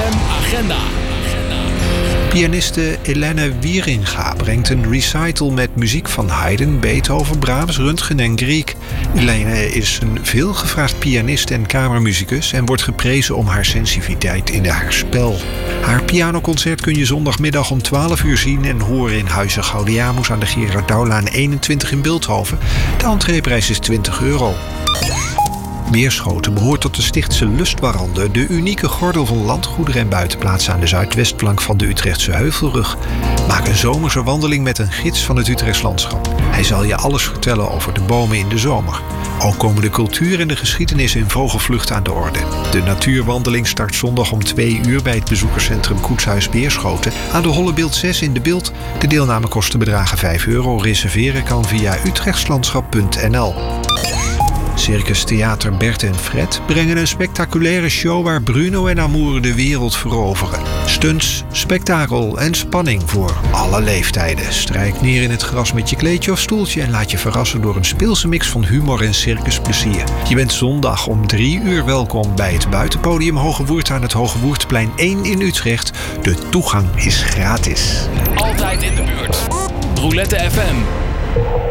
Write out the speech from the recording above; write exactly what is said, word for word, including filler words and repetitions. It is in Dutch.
M Agenda. Pianiste Elena Wieringa brengt een recital met muziek van Haydn, Beethoven, Brahms, Röntgen en Grieg. Elena is een veelgevraagd pianist en kamermuzikus en wordt geprezen om haar sensitiviteit in haar spel. Haar pianoconcert kun je zondagmiddag om twaalf uur zien en horen in Huize Gaudiamus aan de Gerard Douwlaan eenentwintig in Bilthoven. De entreeprijs is twintig euro. Meerschoten behoort tot de Stichtse Lustwarande, de unieke gordel van landgoederen en buitenplaatsen aan de zuidwestflank van de Utrechtse Heuvelrug. Maak een zomerse wandeling met een gids van het Utrechts landschap. Hij zal je alles vertellen over de bomen in de zomer. Ook komen de cultuur en de geschiedenis in vogelvlucht aan de orde. De natuurwandeling start zondag om twee uur bij het bezoekerscentrum Koetshuis Beerschoten aan de Hollebeeld zes in de Bilt. De deelnamekosten bedragen vijf euro. Reserveren kan via utrechtslandschap punt n l. Circus Theater Bert en Fred brengen een spectaculaire show waar Bruno en Amour de wereld veroveren. Stunts, spektakel en spanning voor alle leeftijden. Strijk neer in het gras met je kleedje of stoeltje en laat je verrassen door een speelse mix van humor en circusplezier. Je bent zondag om drie uur welkom bij het buitenpodium Hoge Woerd aan het Hoge Woerdplein één in Utrecht. De toegang is gratis. Altijd in de buurt. Roulette F M.